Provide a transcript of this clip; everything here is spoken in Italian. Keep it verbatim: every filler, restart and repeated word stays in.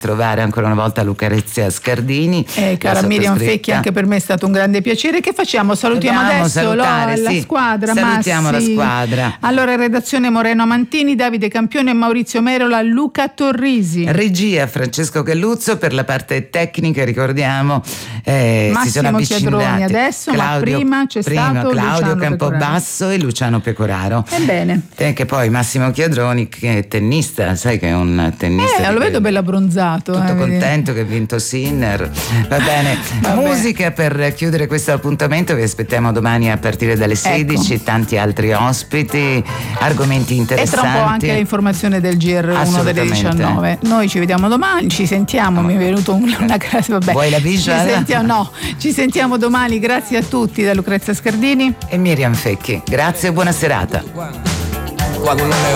trovare ancora una volta Lucrezia Scardini. Eh, cara Miriam Fecchi, anche per me è stato un grande piacere. Che facciamo? Salutiamo Dobbiamo adesso salutare, la, sì. la squadra. Salutiamo ma la sì. squadra. Allora, redazione Moreno Mantini, Davide Campione, Maurizio Merola, Luca Torrisi. Regia Francesco Galluzzo, per la parte tecnica ricordiamo eh, si sono Massimo Chiadroni avvicinati adesso, Claudio, ma prima c'è prima stato Claudio Luciano Campobasso Pecoraro. e Luciano Pecoraro. Ebbene. E che poi Massimo Chiadroni, che è tennista, sai che è un tennista. Eh, lo vedo bello abbronzato. Tutto eh, contento che ha vinto Sinner. Va bene. Va Musica per chiudere questo appuntamento. Vi aspettiamo domani a partire dalle sedici. Ecco. Tanti altri ospiti, argomenti interessanti. E tra un po' anche l'informazione del G R uno delle diciannove. Noi ci vediamo domani, ci sentiamo. Oh. Mi è venuto una, una vabbè. Vuoi la visual? Ci sentiamo, no, ci sentiamo domani. Grazie a tutti da Lucrezia Scardini e Miriam Fecchi. Grazie e buona serata.